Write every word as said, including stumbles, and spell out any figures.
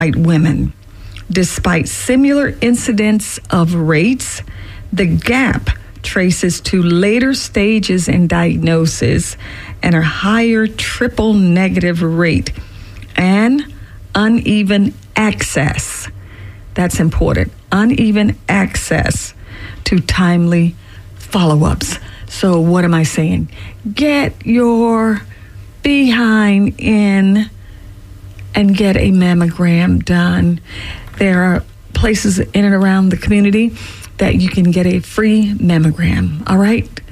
white women. Despite similar incidence of rates, the gap traces to later stages in diagnosis and a higher triple negative rate and uneven access. That's important. Uneven access to timely follow-ups. So what am I saying? Get your behind in and get a mammogram done. There are places in and around the community that you can get a free mammogram, all right?